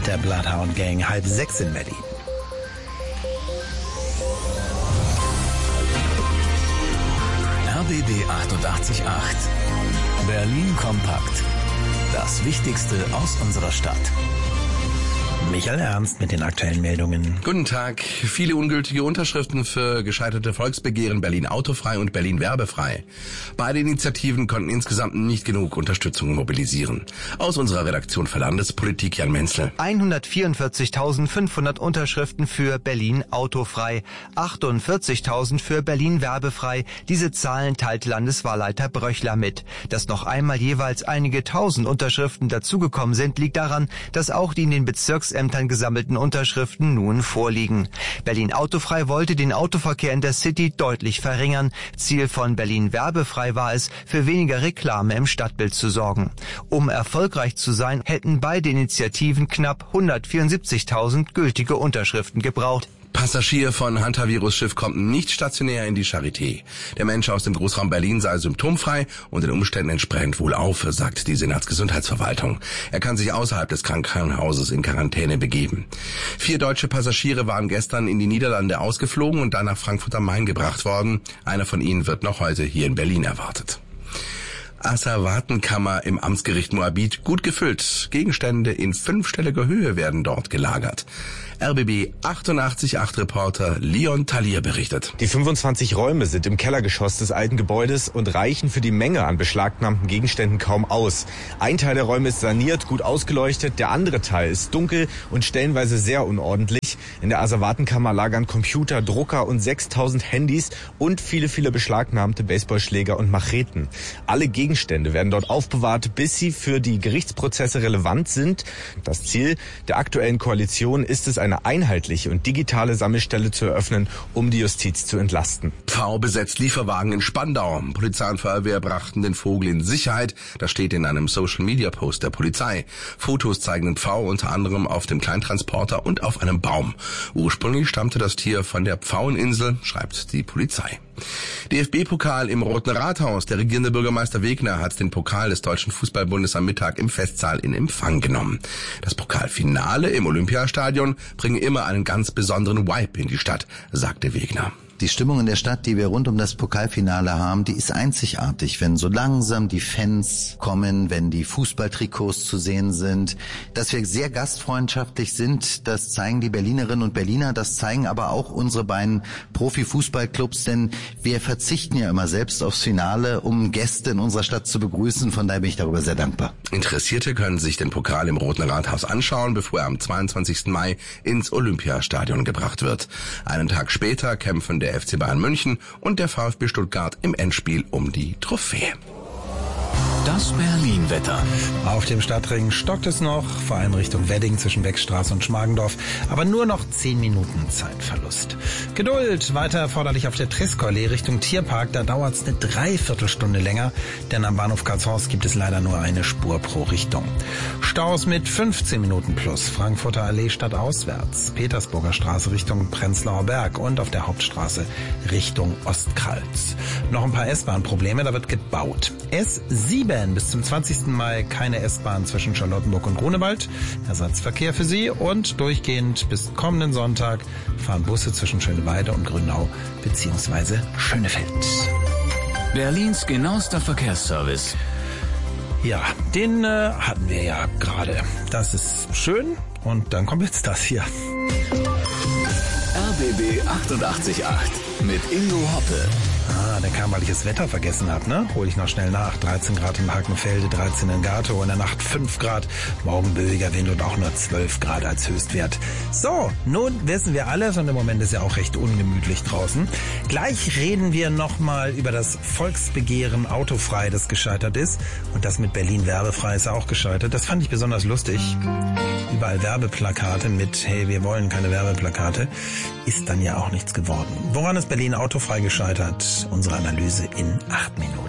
mit der Bloodhound Gang 5:30 in Berlin. RBB 88.8 Berlin kompakt. Das Wichtigste aus unserer Stadt. Michael Ernst mit den aktuellen Meldungen. Guten Tag. Viele ungültige Unterschriften für gescheiterte Volksbegehren Berlin autofrei und Berlin werbefrei. Beide Initiativen konnten insgesamt nicht genug Unterstützung mobilisieren. Aus unserer Redaktion für Landespolitik Jan Menzel. 144.500 Unterschriften für Berlin autofrei, 48.000 für Berlin werbefrei. Diese Zahlen teilt Landeswahlleiter Bröchler mit. Dass noch einmal jeweils einige tausend Unterschriften dazugekommen sind, liegt daran, dass auch die in den Bezirksämtern gesammelten Unterschriften nun vorliegen. Berlin autofrei wollte den Autoverkehr in der City deutlich verringern. Ziel von Berlin werbefrei war es, für weniger Reklame im Stadtbild zu sorgen. Um erfolgreich zu sein, hätten beide Initiativen knapp 174.000 gültige Unterschriften gebraucht. Passagier von Hantavirus-Schiff kommt nicht stationär in die Charité. Der Mensch aus dem Großraum Berlin sei symptomfrei und den Umständen entsprechend wohlauf, sagt die Senatsgesundheitsverwaltung. Er kann sich außerhalb des Krankenhauses in Quarantäne begeben. 4 deutsche Passagiere waren gestern in die Niederlande ausgeflogen und dann nach Frankfurt am Main gebracht worden. Einer von ihnen wird noch heute hier in Berlin erwartet. Asservatenkammer im Amtsgericht Moabit gut gefüllt. Gegenstände in 5-stelliger Höhe werden dort gelagert. RBB 88.8 Reporter Leon Talier berichtet. Die 25 Räume sind im Kellergeschoss des alten Gebäudes und reichen für die Menge an beschlagnahmten Gegenständen kaum aus. Ein Teil der Räume ist saniert, gut ausgeleuchtet, der andere Teil ist dunkel und stellenweise sehr unordentlich. In der Asservatenkammer lagern Computer, Drucker und 6.000 Handys und viele beschlagnahmte Baseballschläger und Macheten. Alle Gegenstände werden dort aufbewahrt, bis sie für die Gerichtsprozesse relevant sind. Das Ziel der aktuellen Koalition ist es, eine einheitliche und digitale Sammelstelle zu eröffnen, um die Justiz zu entlasten. V besetzt Lieferwagen in Spandau. Polizei und Feuerwehr brachten den Vogel in Sicherheit. Das steht in einem Social-Media-Post der Polizei. Fotos zeigen den Pfau unter anderem auf dem Kleintransporter und auf einem Baum. Ursprünglich stammte das Tier von der Pfaueninsel, schreibt die Polizei. DFB-Pokal im Roten Rathaus. Der regierende Bürgermeister Wegner hat den Pokal des Deutschen Fußballbundes am Mittag im Festsaal in Empfang genommen. Das Pokalfinale im Olympiastadion bringe immer einen ganz besonderen Vibe in die Stadt, sagte Wegner. Die Stimmung in der Stadt, die wir rund um das Pokalfinale haben, die ist einzigartig. Wenn so langsam die Fans kommen, wenn die Fußballtrikots zu sehen sind, dass wir sehr gastfreundschaftlich sind, das zeigen die Berlinerinnen und Berliner, das zeigen aber auch unsere beiden Profi-Fußballclubs, denn wir verzichten ja immer selbst aufs Finale, um Gäste in unserer Stadt zu begrüßen. Von daher bin ich darüber sehr dankbar. Interessierte können sich den Pokal im Roten Rathaus anschauen, bevor er am 22. Mai ins Olympiastadion gebracht wird. Einen Tag später kämpfen der FC Bayern München und der VfB Stuttgart im Endspiel um die Trophäe. Das Berlin-Wetter. Auf dem Stadtring stockt es noch, vor allem Richtung Wedding zwischen Beckstraße und Schmargendorf, aber nur noch 10 Minuten Zeitverlust. Geduld weiter erforderlich auf der Triskoallee Richtung Tierpark, da dauert es eine Dreiviertelstunde länger, denn am Bahnhof Karlshorst gibt es leider nur eine Spur pro Richtung. Staus mit 15 Minuten plus, Frankfurter Allee stadtauswärts, Petersburger Straße Richtung Prenzlauer Berg und auf der Hauptstraße Richtung Ostkreuz. Noch ein paar S-Bahn-Probleme, da wird gebaut. S7 bis zum 20. Mai keine S-Bahn zwischen Charlottenburg und Grunewald. Ersatzverkehr für Sie und durchgehend bis kommenden Sonntag fahren Busse zwischen Schöneweide und Grünau bzw. Schönefeld. Berlins genauester Verkehrsservice. Ja, den hatten wir ja gerade. Das ist schön und dann kommt jetzt das hier. RBB 88.8 mit Ingo Hoppe. Der kam, weil ich das Wetter vergessen habe, ne? Hol ich noch schnell nach. 13 Grad in Hakenfelde, 13 in Gatow, in der Nacht 5 Grad. Morgen böiger Wind und auch nur 12 Grad als Höchstwert. So, nun wissen wir alles und im Moment ist ja auch recht ungemütlich draußen. Gleich reden wir nochmal über das Volksbegehren autofrei, das gescheitert ist. Und das mit Berlin werbefrei ist auch gescheitert. Das fand ich besonders lustig. Überall Werbeplakate mit, hey, wir wollen keine Werbeplakate. Ist dann ja auch nichts geworden. Woran ist Berlin autofrei gescheitert? Unsere Analyse in 8 Minuten.